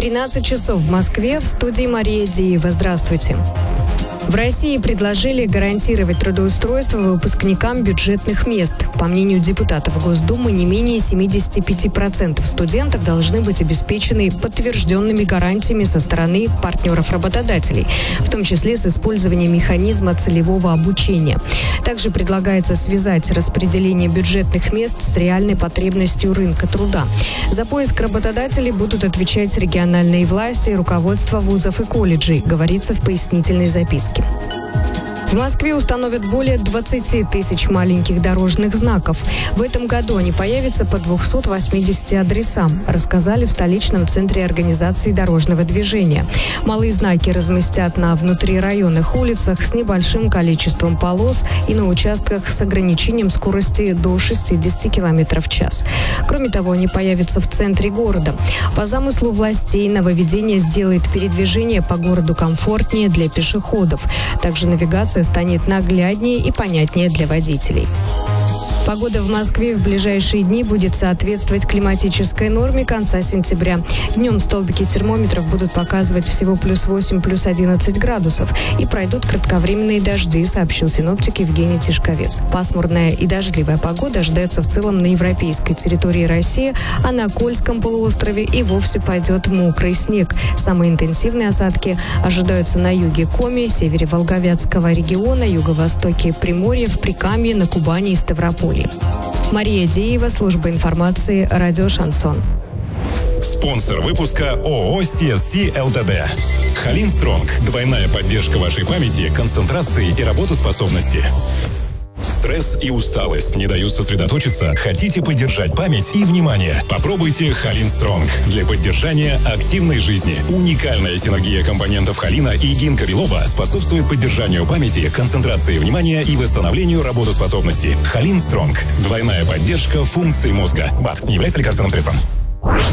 13 часов в Москве. В студии Мария Деева. Здравствуйте. В России предложили гарантировать трудоустройство выпускникам бюджетных мест. По мнению депутатов Госдумы, не менее 75% студентов должны быть обеспечены подтвержденными гарантиями со стороны партнеров-работодателей, в том числе с использованием механизма целевого обучения. Также предлагается связать распределение бюджетных мест с реальной потребностью рынка труда. За поиск работодателей будут отвечать региональные власти, руководство вузов и колледжей, говорится в пояснительной записке. В Москве установят более 20 тысяч маленьких дорожных знаков. В этом году они появятся по 280 адресам, рассказали в столичном центре организации дорожного движения. Малые знаки разместят на внутрирайонных улицах с небольшим количеством полос и на участках с ограничением скорости до 60 км в час. Кроме того, они появятся в центре города. По замыслу властей, нововведение сделает передвижение по городу комфортнее для пешеходов. Также навигация станет нагляднее и понятнее для водителей. Погода в Москве в ближайшие дни будет соответствовать климатической норме конца сентября. Днем столбики термометров будут показывать всего +8, +11 градусов. И пройдут кратковременные дожди, сообщил синоптик Евгений Тишковец. Пасмурная и дождливая погода ожидается в целом на европейской территории России, а на Кольском полуострове и вовсе пойдет мокрый снег. Самые интенсивные осадки ожидаются на юге Коми, севере Волговятского региона, юго-востоке Приморья, в Прикамье, на Кубани и Ставрополе. Мария Деева, служба информации, радио «Шансон». Спонсор выпуска ООО CSC ЛТД. Халинстронг. Двойная поддержка вашей памяти, концентрации и работоспособности. Стресс и усталость не дают сосредоточиться? Хотите поддержать память и внимание? Попробуйте Халинстронг для поддержания активной жизни. Уникальная синергия компонентов холина и гинкобилоба способствует поддержанию памяти, концентрации внимания и восстановлению работоспособности. Халинстронг. Двойная поддержка функций мозга. БАД не является лекарственным средством.